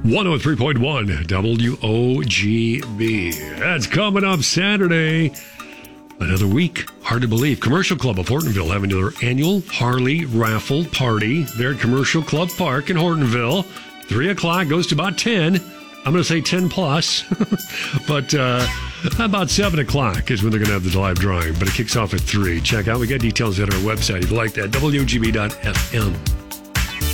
103.1 WOGB. That's coming up Saturday. Another week. Hard to believe. Commercial Club of Hortonville having their annual Harley raffle party there at Commercial Club Park in Hortonville. 3 o'clock goes to about 10. I'm going to say 10 plus. But about 7 o'clock is when they're going to have the live drawing. But it kicks off at 3. Check out. We got details at our website if you like that. WOGB.FM.